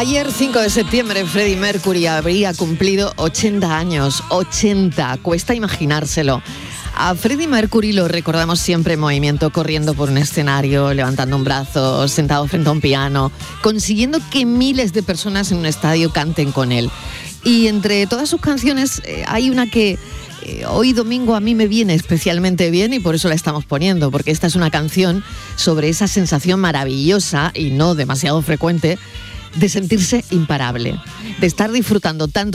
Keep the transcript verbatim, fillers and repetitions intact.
Ayer, cinco de septiembre, Freddie Mercury habría cumplido ochenta años. ochenta, cuesta imaginárselo. A Freddie Mercury lo recordamos siempre en movimiento, corriendo por un escenario, levantando un brazo, sentado frente a un piano, consiguiendo que miles de personas en un estadio canten con él. Y entre todas sus canciones eh, hay una que eh, hoy domingo a mí me viene especialmente bien y por eso la estamos poniendo, porque esta es una canción sobre esa sensación maravillosa y no demasiado frecuente de sentirse imparable, de estar disfrutando tanto